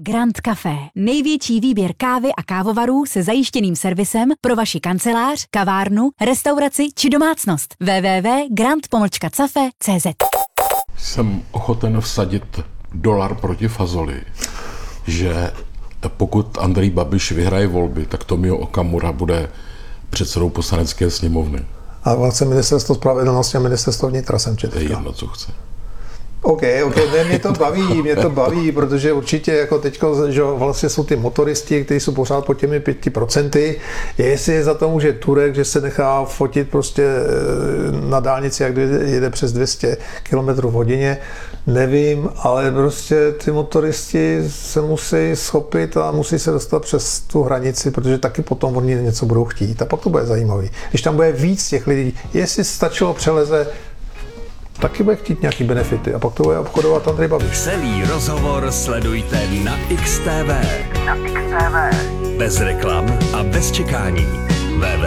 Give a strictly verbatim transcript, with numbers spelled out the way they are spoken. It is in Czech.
Grand Café. Největší výběr kávy a kávovarů se zajištěným servisem pro vaši kancelář, kavárnu, restauraci či domácnost. w w w tečka grand cafe tečka c z. Jsem ochoten vsadit dolar proti fazoli, že pokud Andrej Babiš vyhraje volby, tak Tomio Okamura bude předsedou Poslanecké sněmovny. A vlastně ministerstvo spravedlnosti a ministerstvo vnitra jsem četl. To je jedno, co chce. OK, OK, ne, mě to baví, mě to baví, protože určitě jako teďko, že vlastně jsou ty motoristi, kteří jsou pořád pod těmi pěti procenty. Jestli je za to může Turek, že se nechá fotit prostě na dálnici, jak jede přes dvě stě kilometrů v hodině, nevím, ale prostě ty motoristi se musí schopit a musí se dostat přes tu hranici, protože taky potom oni něco budou chtít a pak to bude zajímavý. Když tam bude víc těch lidí, jestli stačilo přeleze, taky bude chtít nějaký benefity a pak to bude obchodovat Andrej Babiš. Celý rozhovor sledujte na X T V. Na X T V. Bez reklam a bez čekání. w w